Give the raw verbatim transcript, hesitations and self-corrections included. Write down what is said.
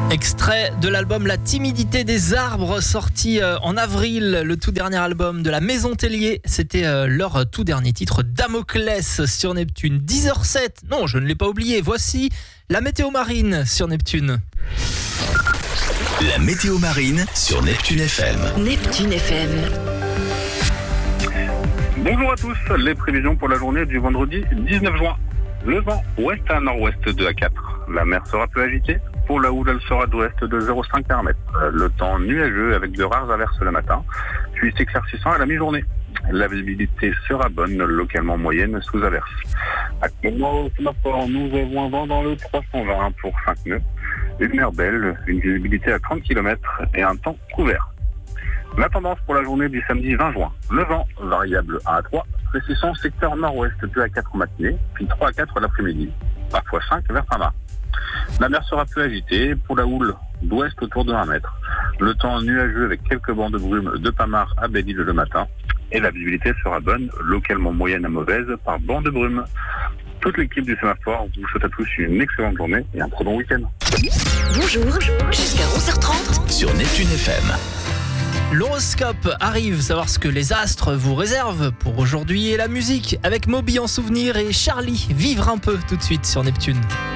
Extrait de l'album La timidité des arbres, sorti en avril, le tout dernier album de la Maison Tellier. C'était leur tout dernier titre, Damoclès sur Neptune. dix heures sept, non, je ne l'ai pas oublié. Voici la météo marine sur Neptune. La météo marine sur Neptune F M. Neptune F M. Bonjour à tous, les prévisions pour la journée du vendredi dix-neuf juin. Le vent ouest à nord-ouest de A quatre. La mer sera peu agitée. Pour la houle, elle sera d'ouest de zéro virgule cinq paramètres. Le temps nuageux avec de rares averses le matin, puis s'éclaircissant à la mi-journée. La visibilité sera bonne, localement moyenne sous averse. Actuellement, au sémaphore, nous avons un vent dans le trois cent vingt pour cinq nœuds. Une mer belle, une visibilité à trente kilomètres et un temps couvert. La tendance pour la journée du samedi vingt juin. Le vent variable un à trois, précisant secteur nord-ouest deux à quatre en matinée, puis trois à quatre l'après-midi, parfois cinq vers Famar. La mer sera peu agitée, pour la houle d'ouest autour de un mètre. Le temps nuageux avec quelques bancs de brume de Famar à Belle-Île le matin. Et la visibilité sera bonne, localement moyenne à mauvaise, par banc de brume. Toute l'équipe du sémaphore vous souhaite à tous une excellente journée et un très bon week-end. Bonjour, jusqu'à onze heures trente sur Neptune F M. L'horoscope arrive, savoir ce que les astres vous réservent pour aujourd'hui, et la musique avec Moby en souvenir et Charlie, vivre un peu tout de suite sur Neptune.